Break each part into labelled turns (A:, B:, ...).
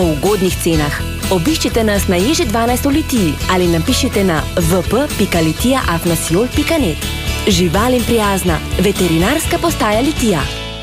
A: po ugodnih cenah. Obiščite nas na Ježi 12 v Litiji ali napišite na vp.litija@siol.net. Živalim prijazna, veterinarska postaja Litija.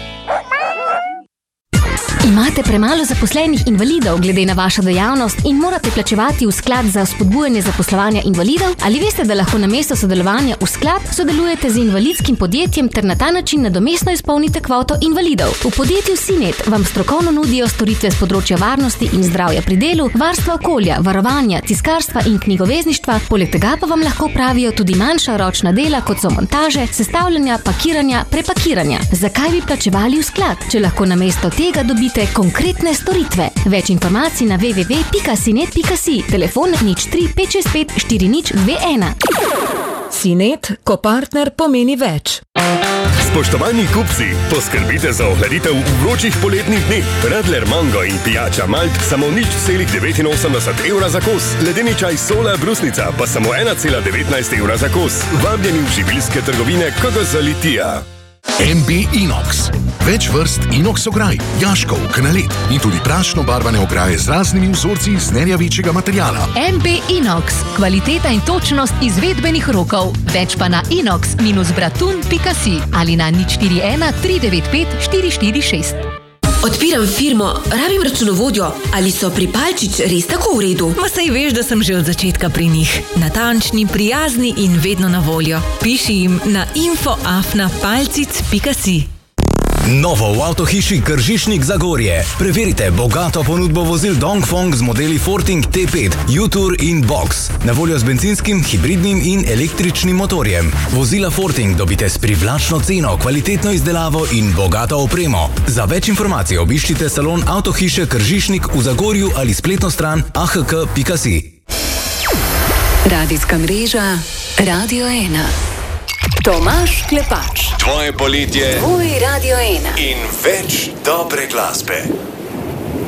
B: Imate premalo zaposlenih invalidov glede na vašo dejavnost in morate plačevati v sklad za spodbujanje zaposlovanja invalidov? Ali veste, da lahko namesto sodelovanja v sklad sodelujete z invalidskim podjetjem ter na ta način nadomestno izpolnite kvoto invalidov? V podjetju Sinet vam strokovno nudijo storitve z področja varnosti in zdravja pri delu, varstva okolja, varovanja, tiskarstva in knjigovezništva, poleg tega pa vam lahko pravijo tudi manjša ročna dela, kot so montaže, sestavljanja, pakiranja, prepakiranja. Zakaj bi plačevali v sklad, če lahko namesto tega dobite konkretne storitve? Več informacij na www.sinet.si, telefon 03 565 4021.
C: Sinet, ko partner pomeni več.
D: Spoštovani kupci, poskrbite za ohladitev v vročih poletnih dneh. Radler Mango in pijača Malt samo 0,89 evra za kos. Ledeni čaj Sola brusnica pa samo 1,19 evra za kos. Vabljeni v živilske trgovine KGZ Litija.
E: MB Inox. Več vrst inox ograj, jaškov, kanalet in tudi prašno barvane ograje z raznimi vzorci iz nerjavečega materijala.
F: MB Inox. Kvaliteta in točnost izvedbenih rokov. Več pa na inox-bratun.si ali na 041 395 446.
G: Odpiram firmo, rabim računovodjo. Ali so pri Palčič res tako v redu?
H: Ma saj veš, da sem že od začetka pri njih. Natančni, prijazni in vedno na voljo. Piši jim na info@palcic.si.
I: Novo v avtohiši Kržišnik Zagorje. Preverite bogato ponudbo vozil Dongfeng z modeli Forting T5, U-Tour in Box. Na voljo z benzinskim, hibridnim in električnim motorjem. Vozila Forting dobite s privlačno ceno, kvalitetno izdelavo in bogato opremo. Za več informacij obiščite salon avtohiše Kržišnik v Zagorju ali spletno stran ahk.si.
J: Radijska mreža Radio 1. Tomaž Klepač.
D: Tvoje poletje.
J: Tvoj Radio 1.
D: In več dobre glasbe.